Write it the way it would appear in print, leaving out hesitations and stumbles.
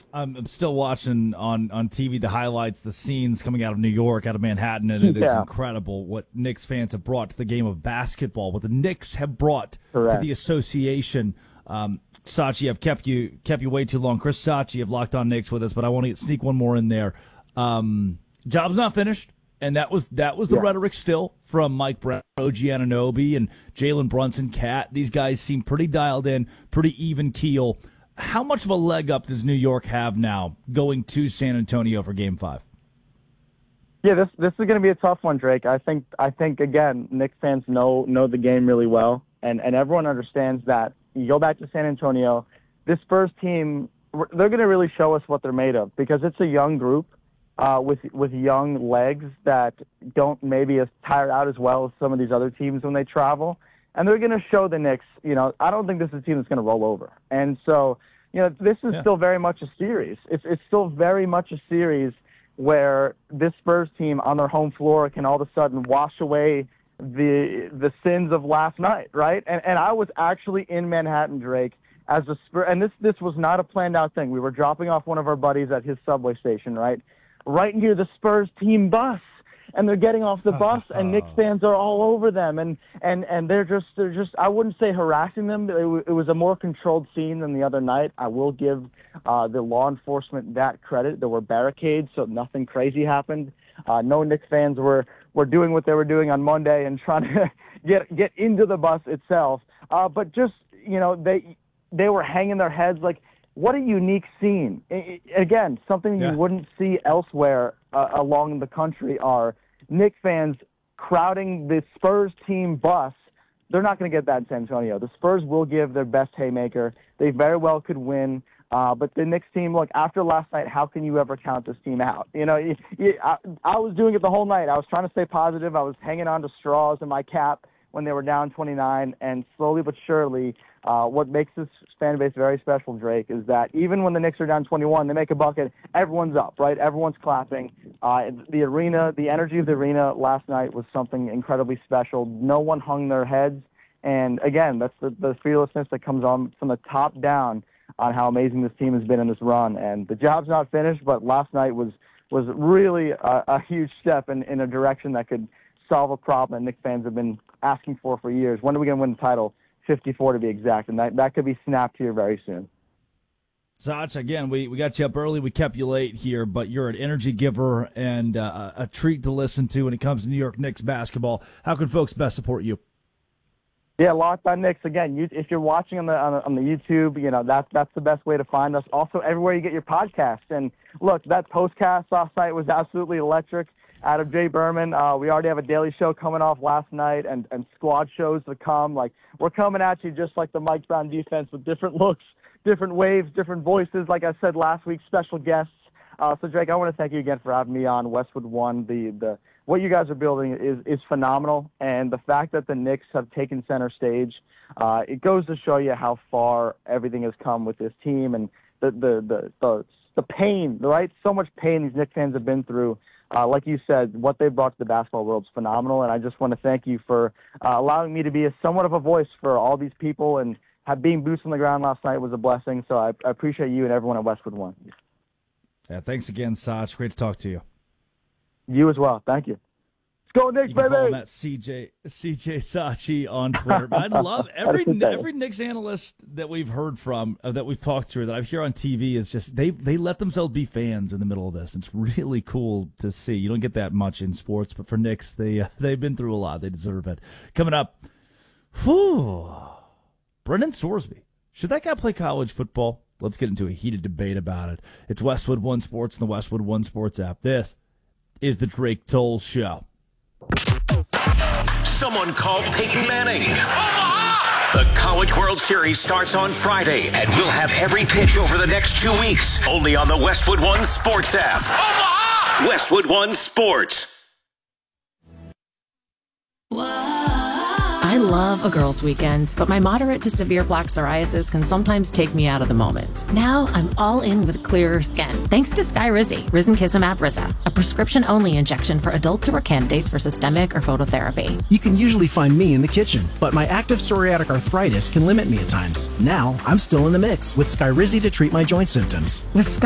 I'm still watching on TV the highlights, the scenes coming out of New York, out of Manhattan, and it is incredible what Knicks fans have brought to the game of basketball, what the Knicks have brought to the association. Sachi, I've kept you way too long. Chris Sachi of Locked On Knicks with us, but I want to sneak one more in there. Job's not finished, and that was the rhetoric still from Mike Brown, OG Anunoby, and Jalen Brunson, Cat. These guys seem pretty dialed in, pretty even keel. How much of a leg up does New York have now going to San Antonio for Game 5? Yeah, this is going to be a tough one, Drake. I think again, Knicks fans know the game really well, and everyone understands that. You go back to San Antonio, this Spurs team, they're going to really show us what they're made of because it's a young group with young legs that don't maybe as tire out as well as some of these other teams when they travel. And they're going to show the Knicks, I don't think this is a team that's going to roll over. And so, this is still very much a series. It's still very much a series where this Spurs team on their home floor can all of a sudden wash away the sins of last night, right? And I was actually in Manhattan, Drake, as a Spurs, and this was not a planned out thing. We were dropping off one of our buddies at his subway station, right near the Spurs team bus. And they're getting off the bus, and Knicks fans are all over them, and they're just I wouldn't say harassing them. It was a more controlled scene than the other night. I will give the law enforcement that credit. There were barricades, so nothing crazy happened. No Knicks fans were doing what they were doing on Monday and trying to get into the bus itself. But just they were hanging their heads like. What a unique scene. Again, something you wouldn't see elsewhere along the country are Knicks fans crowding the Spurs team bus. They're not going to get that in San Antonio. The Spurs will give their best haymaker. They very well could win. But the Knicks team, look, after last night, how can you ever count this team out? I was doing it the whole night. I was trying to stay positive. I was hanging on to straws in my cap when they were down 29, and slowly but surely, what makes this fan base very special, Drake, is that even when the Knicks are down 21, they make a bucket, everyone's up, right? Everyone's clapping. The arena, the energy of the arena last night was something incredibly special. No one hung their heads, and again, that's the fearlessness that comes on from the top down on how amazing this team has been in this run. And the job's not finished, but last night was really a huge step in a direction that could solve a problem that Knicks fans have been asking for years. When are we going to win the title? 54 to be exact, and that could be snapped here very soon. Sach, again, we got you up early. We kept you late here, but you're an energy giver and a treat to listen to when it comes to New York Knicks basketball. How can folks best support you? Yeah, Locked On Knicks. Again, if you're watching on the YouTube, that's the best way to find us. Also, everywhere you get your podcasts. And look, that postcast last night was absolutely electric. Out of Jay Berman, we already have a daily show coming off last night, and squad shows to come. Like, we're coming at you just like the Mike Brown defense with different looks, different waves, different voices. Like I said last week, special guests. So Drake, I want to thank you again for having me on Westwood One. The what you guys are building is phenomenal, and the fact that the Knicks have taken center stage, it goes to show you how far everything has come with this team and the pain, right? So much pain these Knicks fans have been through. Like you said, what they brought to the basketball world is phenomenal, and I just want to thank you for allowing me to be somewhat of a voice for all these people, and being boots on the ground last night was a blessing, so I appreciate you and everyone at Westwood One. Yeah, thanks again, Sach. Great to talk to you. You as well. Thank you. Let's go, Knicks, you can baby! Follow him at CJ Sachi on Twitter. But I love every Knicks analyst that we've heard from, that we've talked to, that I hear on TV is just they let themselves be fans in the middle of this. It's really cool to see. You don't get that much in sports, but for Knicks, they've been through a lot. They deserve it. Coming up, Brendan Sorsby. Should that guy play college football? Let's get into a heated debate about it. It's Westwood One Sports and the Westwood One Sports app. This is the Drake Toll Show. Someone called Peyton Manning. The College World Series starts on Friday, and we'll have every pitch over the next 2 weeks, only on the Westwood One Sports app. Westwood One Sports. I love a girls' weekend, but my moderate to severe plaque psoriasis can sometimes take me out of the moment. Now I'm all in with clearer skin, thanks to Skyrizi, Risankizumab Risa, a prescription-only injection for adults who are candidates for systemic or phototherapy. You can usually find me in the kitchen, but my active psoriatic arthritis can limit me at times. Now I'm still in the mix with Skyrizi to treat my joint symptoms. With